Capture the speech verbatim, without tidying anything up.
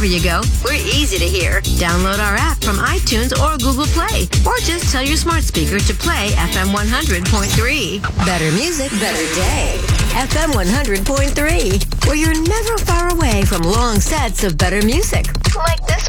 wherever you go, we're easy to hear. Download our app from iTunes or Google Play, or just tell your smart speaker to play F M one hundred point three. Better music, better day. F M one hundred point three, where you're never far away from long sets of better music, like this